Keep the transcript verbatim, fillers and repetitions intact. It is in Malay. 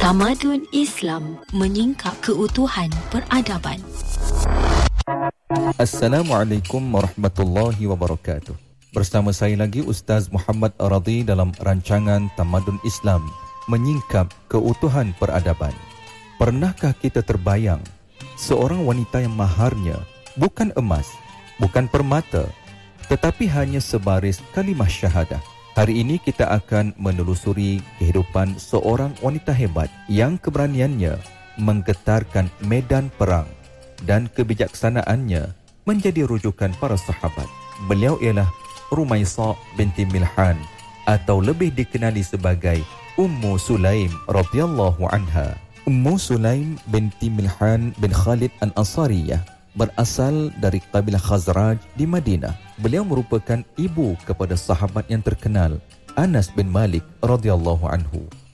Tamadun Islam menyingkap keutuhan peradaban. Assalamualaikum warahmatullahi wabarakatuh. Bersama saya lagi Ustaz Muhammad Aradi dalam rancangan Tamadun Islam menyingkap keutuhan peradaban. Pernahkah kita terbayang seorang wanita yang maharnya bukan emas, bukan permata, tetapi hanya sebaris kalimah syahadah? Hari ini kita akan menelusuri kehidupan seorang wanita hebat yang keberaniannya menggetarkan medan perang dan kebijaksanaannya menjadi rujukan para sahabat. Beliau ialah Rumaisah binti Milhan atau lebih dikenali sebagai Ummu Sulaim radhiyallahu anha. Ummu Sulaim binti Milhan bin Khalid Al-Ansariyah berasal dari kabilah Khazraj di Madinah. Beliau merupakan ibu kepada sahabat yang terkenal Anas bin Malik radhiyallahu anhu.